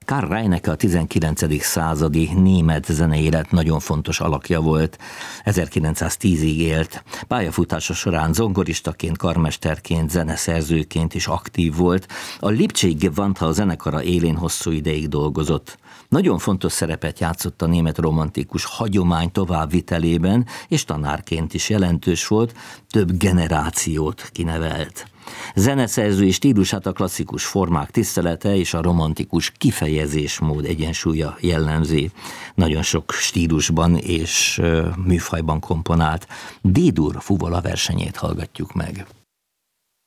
Karl Reinecke a 19. századi német zeneélet nagyon fontos alakja volt. 1910-ig élt. Pályafutása során zongoristaként, karmesterként, zeneszerzőként is aktív volt. A Leipzig Gewandhaus zenekara élén hosszú ideig dolgozott. Nagyon fontos szerepet játszott a német romantikus hagyomány továbbvitelében, és tanárként is jelentős volt, több generációt kinevelt. Zeneszerzői stílusát a klasszikus formák tisztelete és a romantikus kifejezésmód egyensúlya jellemzi. Nagyon sok stílusban és műfajban komponált. D-dur fuvola versenyét hallgatjuk meg.